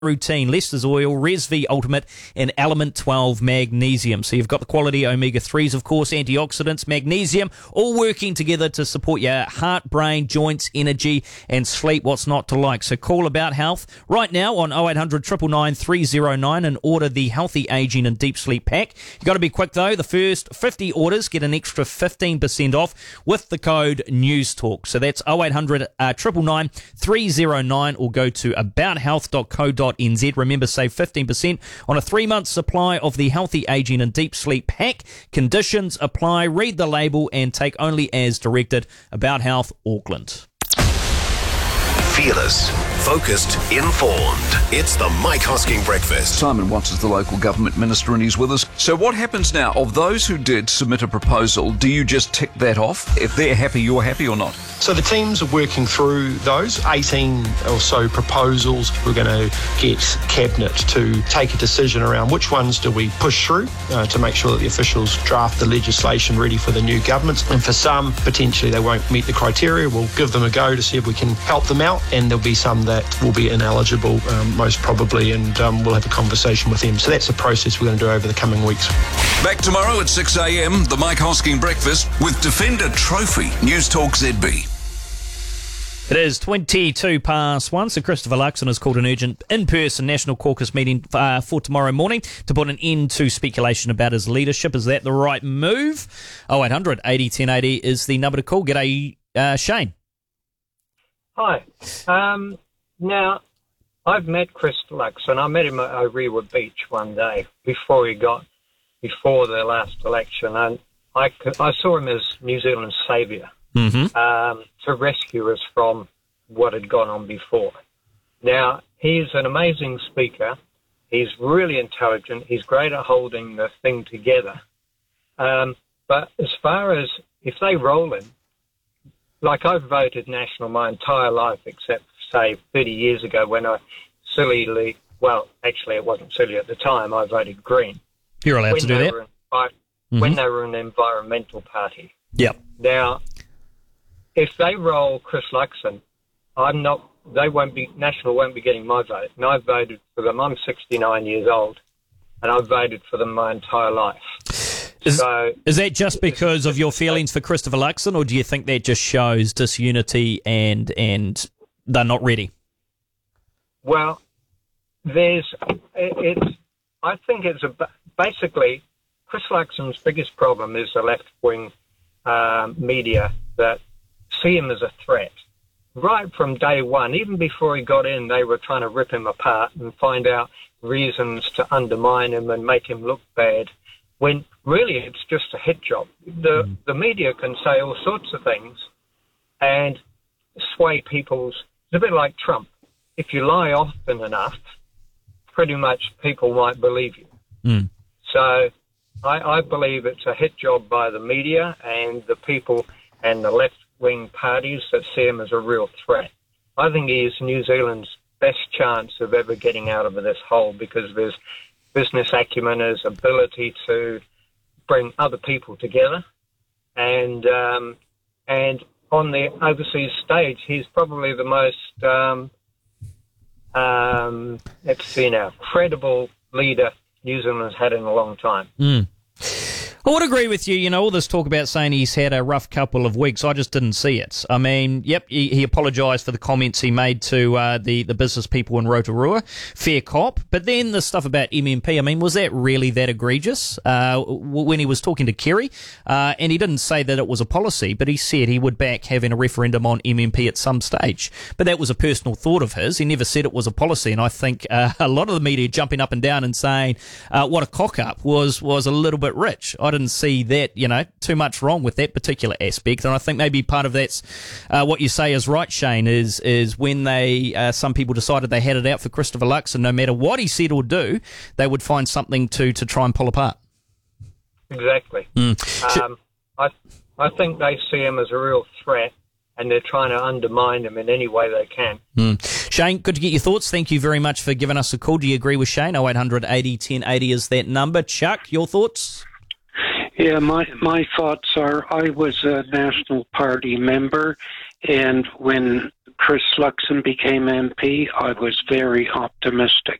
routine, Leicester's Oil, Resv Ultimate, and Element 12 Magnesium. So you've got the quality omega-3s, of course, antioxidants, magnesium, all working together to support your heart, brain, joints, energy, and sleep. What's not to like? So call About Health right now on 0800 999 309 and order the Healthy Aging and Deep Sleep Pack. You've got to be quick, though. The first 50 orders get an extra 15% off with the code NEWSTALK. So that's 0800 999 309 or go to abouthealth.co.nz. Remember, save 15% on a 3-month supply of the Healthy Aging and Deep Sleep Pack. Conditions apply. Read the label and take only as directed. About Health, Auckland. Fearless, focused, informed. It's the Mike Hosking Breakfast. Simon Watts is the local government minister and he's with us. So what happens now? Of those who did submit a proposal, do you just tick that off? If they're happy, you're happy or not? So the teams are working through those 18 or so proposals. We're going to get Cabinet to take a decision around which ones do we push through to make sure that the officials draft the legislation ready for the new government. And for some, potentially they won't meet the criteria. We'll give them a go to see if we can help them out. And there'll be some that will be ineligible, most probably, and we'll have a conversation with them. So that's the process we're going to do over the coming weeks. Back tomorrow at 6 a.m, the Mike Hosking Breakfast with Defender Trophy. News Talk ZB. It is 1:22. So Christopher Luxon has called an urgent in-person National Caucus meeting for tomorrow morning to put an end to speculation about his leadership. Is that the right move? 0800 80 1080 is the number to call. G'day, Shane. Hi. Now, I've met Chris Luxon. I met him at Orewa Beach one day before the last election, and I saw him as New Zealand's saviour to rescue us from what had gone on before. Now, he's an amazing speaker. He's really intelligent. He's great at holding the thing together. But as far as if they roll him, like I've voted National my entire life, except, say, 30 years ago when I sillily, well, actually it wasn't silly at the time, I voted Green. You're allowed to do that. When they were an environmental party. Yep. Now, if they roll Chris Luxon, National won't be getting my vote. And I voted for them. I'm 69 years old, and I've voted for them my entire life. Is that just because of your feelings for Christopher Luxon, or do you think that just shows disunity and they're not ready? Well, I think it's basically Chris Luxon's biggest problem is the left-wing media that see him as a threat. Right from day one, even before he got in, they were trying to rip him apart and find out reasons to undermine him and make him look bad, when really it's just a hit job. The media can say all sorts of things and sway people's... It's a bit like Trump. If you lie often enough, pretty much people might believe you. So I believe it's a hit job by the media and the people and the left-wing parties that see him as a real threat. I think he is New Zealand's best chance of ever getting out of this hole because of his business acumen, his ability to bring other people together, and on the overseas stage, he's probably the most credible leader New Zealand has had in a long time. I would agree with you. You know, all this talk about saying he's had a rough couple of weeks, I just didn't see it. I mean, yep, he apologised for the comments he made to the business people in Rotorua. Fair cop. But then the stuff about MMP, I mean, was that really that egregious when he was talking to Kerry? And he didn't say that it was a policy, but he said he would back having a referendum on MMP at some stage. But that was a personal thought of his. He never said it was a policy. And I think a lot of the media jumping up and down and saying what a cock-up was a little bit rich. I didn't see that, too much wrong with that particular aspect. And I think maybe part of that's what you say is right, Shane, is when some people decided they had it out for Christopher Luxon, no matter what he said or do, they would find something to try and pull apart. Exactly. I think they see him as a real threat, and they're trying to undermine him in any way they can. Shane, good to get your thoughts. Thank you very much for giving us a call. Do you agree with Shane? 0800 80 1080 is that number. Chuck, your thoughts? Yeah, my thoughts are I was a National Party member, and when Chris Luxon became MP, I was very optimistic.